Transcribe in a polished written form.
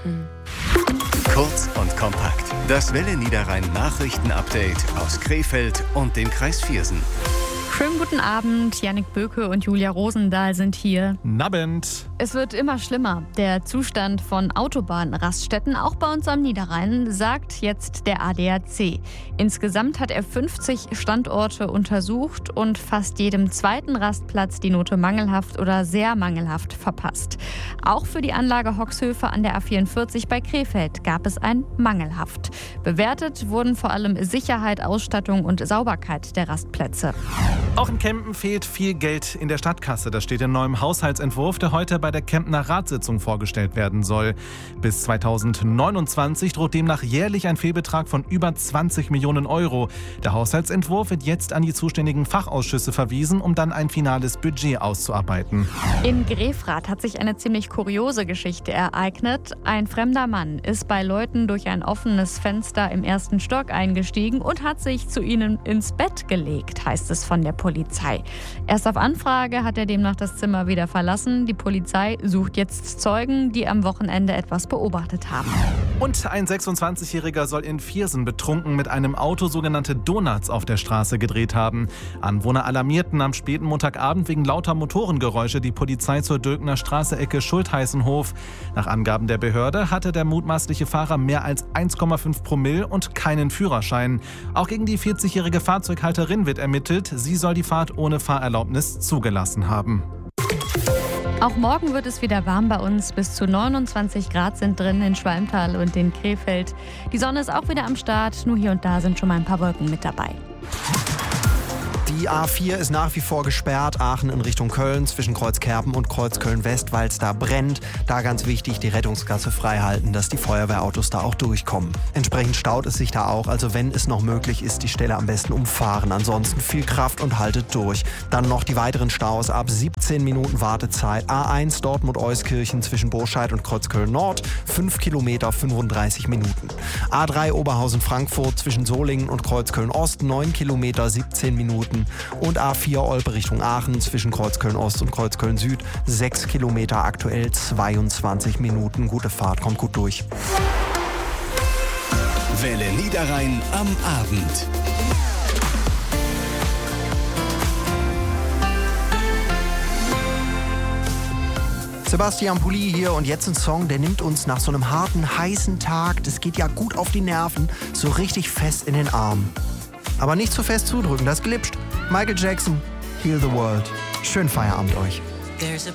Kurz und kompakt. Das Welle Niederrhein Nachrichten-Update aus Krefeld und dem Kreis Viersen. Schönen guten Abend, Jannik Böke und Julia Rosendahl sind hier. Nabend. Es wird immer schlimmer. Der Zustand von Autobahnraststätten, auch bei uns am Niederrhein, sagt jetzt der ADAC. Insgesamt hat er 50 Standorte untersucht und fast jedem zweiten Rastplatz die Note mangelhaft oder sehr mangelhaft verpasst. Auch für die Anlage Hoxhöfe an der A44 bei Krefeld gab es ein mangelhaft. Bewertet wurden vor allem Sicherheit, Ausstattung und Sauberkeit der Rastplätze. Auch in Kempen fehlt viel Geld in der Stadtkasse. Das steht im neuen Haushaltsentwurf, der heute bei der Kempener Ratssitzung vorgestellt werden soll. Bis 2029 droht demnach jährlich ein Fehlbetrag von über 20 Millionen Euro. Der Haushaltsentwurf wird jetzt an die zuständigen Fachausschüsse verwiesen, um dann ein finales Budget auszuarbeiten. In Grefrath hat sich eine ziemlich kuriose Geschichte ereignet. Ein fremder Mann ist bei Leuten durch ein offenes Fenster im ersten Stock eingestiegen und hat sich zu ihnen ins Bett gelegt, heißt es von der Polizei. Erst auf Anfrage hat er demnach das Zimmer wieder verlassen. Die Polizei sucht jetzt Zeugen, die am Wochenende etwas beobachtet haben. Und ein 26-Jähriger soll in Viersen betrunken mit einem Auto sogenannte Donuts auf der Straße gedreht haben. Anwohner alarmierten am späten Montagabend wegen lauter Motorengeräusche die Polizei zur Dülkner Straße Ecke Schultheißenhof. Nach Angaben der Behörde hatte der mutmaßliche Fahrer mehr als 1,5 Promille und keinen Führerschein. Auch gegen die 40-jährige Fahrzeughalterin wird ermittelt. Sie soll die Fahrt ohne Fahrerlaubnis zugelassen haben. Auch morgen wird es wieder warm bei uns. Bis zu 29 Grad sind drin in Schwalmtal und in Krefeld. Die Sonne ist auch wieder am Start. Nur hier und da sind schon mal ein paar Wolken mit dabei. Die A4 ist nach wie vor gesperrt, Aachen in Richtung Köln, zwischen Kreuzkerpen und Kreuzköln-West, weil es da brennt. Da ganz wichtig, die Rettungsgasse frei halten, dass die Feuerwehrautos da auch durchkommen. Entsprechend staut es sich da auch, also wenn es noch möglich ist, die Stelle am besten umfahren. Ansonsten viel Kraft und haltet durch. Dann noch die weiteren Staus ab 17 Minuten Wartezeit. A1 Dortmund-Euskirchen zwischen Burscheid und Kreuzköln-Nord, 5 Kilometer, 35 Minuten. A3 Oberhausen-Frankfurt zwischen Solingen und Kreuzköln-Ost, 9 Kilometer, 17 Minuten. Und A4 Olpe Richtung Aachen zwischen Kreuzköln-Ost und Kreuzköln-Süd, 6 Kilometer, aktuell 22 Minuten. Gute Fahrt, kommt gut durch. Welle Niederrhein am Abend. Sebastian Pulli hier und jetzt ein Song, der nimmt uns nach so einem harten, heißen Tag, das geht ja gut auf die Nerven, so richtig fest in den Arm. Aber nicht zu fest zudrücken, das glitscht. Michael Jackson, Heal the World. Schönen Feierabend euch.